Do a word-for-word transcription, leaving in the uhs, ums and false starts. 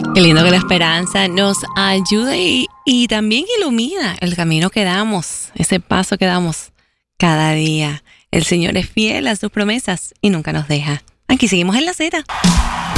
Qué lindo que la esperanza nos ayude y, y también ilumina el camino que damos, ese paso que damos cada día. El Señor es fiel a sus promesas y nunca nos deja. Aquí seguimos en La Z.